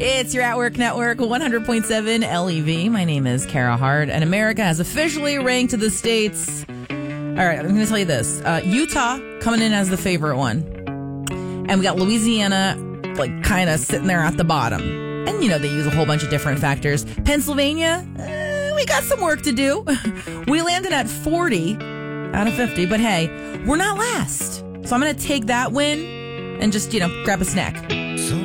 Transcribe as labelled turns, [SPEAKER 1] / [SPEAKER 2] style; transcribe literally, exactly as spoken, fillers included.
[SPEAKER 1] It's your At Work Network, one hundred point seven L E V. My name is Kara Hart, and America has officially ranked the states. All right, I'm going to tell you this. Uh, Utah coming in as the favorite one. And we got Louisiana, like, kind of sitting there at the bottom. And, you know, they use a whole bunch of different factors. Pennsylvania, uh, we got some work to do. We landed at forty out of fifty, but hey, we're not last. So I'm going to take that win and just, you know, grab a snack.